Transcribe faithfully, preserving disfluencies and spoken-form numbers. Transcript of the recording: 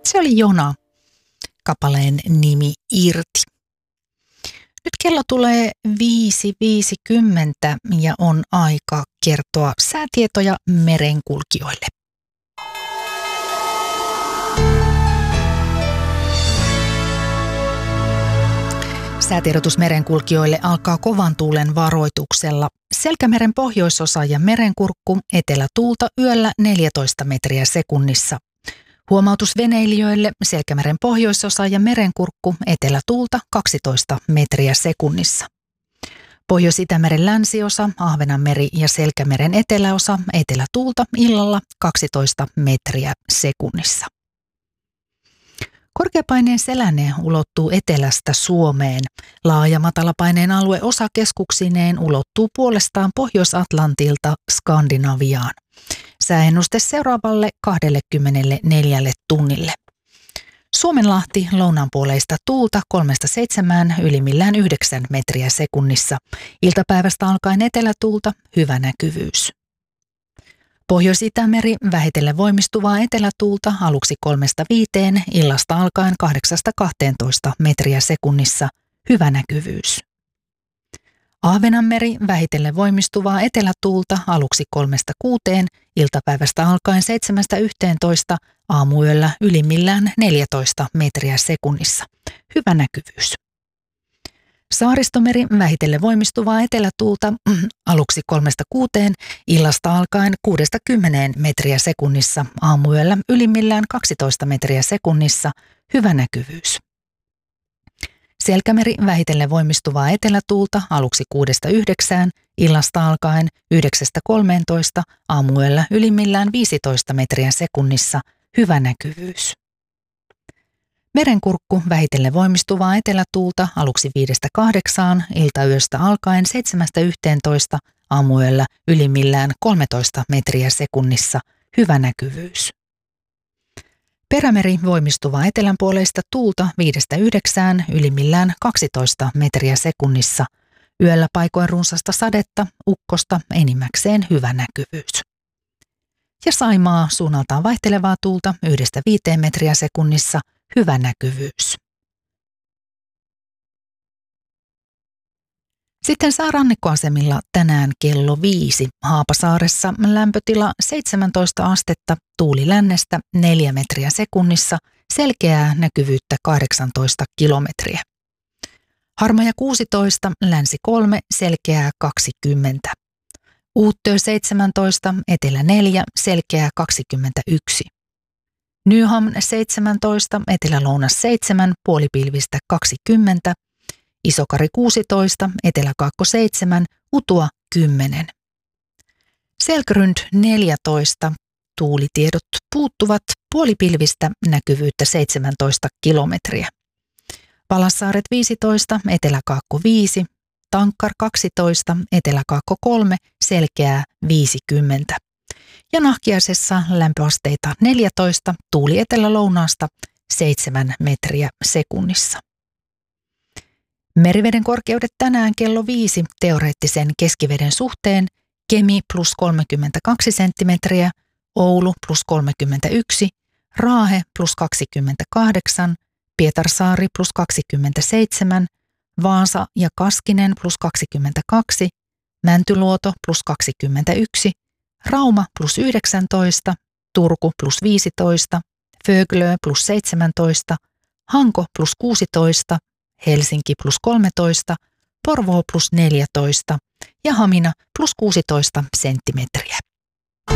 Se oli Jona, kappaleen nimi Irti. Nyt kello tulee viisi viisikymmentä ja on aika kertoa säätietoja merenkulkijoille. Säätiedotus merenkulkijoille alkaa kovan tuulen varoituksella. Selkämeren pohjoisosa ja merenkurkku, etelätuulta yöllä neljätoista metriä sekunnissa. Huomautus veneilijöille: Selkämeren pohjoisosa ja merenkurkku, etelätuulta kaksitoista metriä sekunnissa. Pohjois-Itämeren länsiosa, Ahvenanmeri ja Selkämeren eteläosa, etelätuulta illalla kaksitoista metriä sekunnissa. Korkeapaineen selänne ulottuu etelästä Suomeen. Laaja matalapaineen alue osakeskuksineen ulottuu puolestaan Pohjois-Atlantilta Skandinaviaan. Sääennuste seuraavalle kaksikymmentäneljä tunnille. Suomenlahti lounaanpuoleista tuulta kolmesta seitsemään, ylimmillään yhdeksän metriä sekunnissa. Iltapäivästä alkaen etelätuulta, hyvä näkyvyys. Pohjois-Itämeri vähitellen voimistuvaa etelätuulta aluksi kolmesta viiteen, illasta alkaen kahdeksasta kahteentoista metriä sekunnissa, hyvä näkyvyys. Ahvenanmeri vähitellen voimistuvaa etelätuulta aluksi kolmesta kuuteen, iltapäivästä alkaen seitsemästä yhteentoista, aamuyöllä ylimmillään neljätoista metriä sekunnissa, hyvä näkyvyys. Saaristomeri vähitellen voimistuvaa etelätuulta aluksi kolmesta kuuteen, illasta alkaen kuudesta kymmeneen metriä sekunnissa, aamuyöllä ylimmillään kaksitoista metriä sekunnissa, hyvä näkyvyys. Selkämeri vähitellen voimistuvaa etelätuulta aluksi kuudesta yhdeksään, illasta alkaen yhdeksästä kolmeentoista, aamuyöllä ylimmillään viisitoista metriä sekunnissa, hyvä näkyvyys. Merenkurkku vähitellen voimistuvaa etelätuulta aluksi viidestä kahdeksaan, iltayöstä alkaen seitsemästä yhteentoista, aamuyöllä ylimmillään kolmetoista metriä sekunnissa, hyvä näkyvyys. Perämeri voimistuvaa etelänpuoleista tuulta viidestä yhdeksään, ylimmillään kaksitoista metriä sekunnissa, yöllä paikoin runsasta sadetta, ukkosta, enimmäkseen hyvä näkyvyys. Ja Saimaa suunnaltaan vaihtelevaa tuulta yhdestä viiteen metriä sekunnissa, hyvä näkyvyys. Sitten säärannikkoasemilla tänään kello viisi. Haapasaaressa lämpötila seitsemäntoista astetta, tuuli lännestä neljä metriä sekunnissa, selkeää näkyvyyttä kahdeksantoista kilometriä. Harmaja kuusitoista, länsi kolme, selkeää kaksikymmentä. Uuttöö seitsemäntoista, etelä neljä, selkeää kaksikymmentäyksi. Nyham seitsemäntoista, etelä-lounas seitsemän, puolipilvistä kaksikymmentä. Isokari kuusitoista, etelä-kaakko seitsemän, Utua kymmenen. Selkrund neljätoista, tuulitiedot puuttuvat, puolipilvistä näkyvyyttä seitsemäntoista kilometriä. Valassaaret viisitoista, etelä-kaakko viisi, Tankkar kaksitoista, etelä-kaakko kolme, selkeää viisikymmentä. Ja Nahkiaisessa lämpöasteita neljätoista, tuuli etelä-lounaasta seitsemän metriä sekunnissa. Meriveden korkeudet tänään kello viisi teoreettisen keskiveden suhteen: Kemi plus kolmekymmentäkaksi senttimetriä, Oulu plus kolmekymmentäyksi, Raahe plus kaksikymmentäkahdeksan, Pietarsaari plus kaksikymmentäseitsemän, Vaasa ja Kaskinen plus kaksikymmentäkaksi, Mäntyluoto plus kaksikymmentäyksi, Rauma plus yhdeksäntoista, Turku plus viisitoista, Föglö plus seitsemäntoista, Hanko plus kuusitoista, Helsinki plus kolmetoista, Porvoo plus neljätoista ja Hamina plus kuusitoista senttimetriä.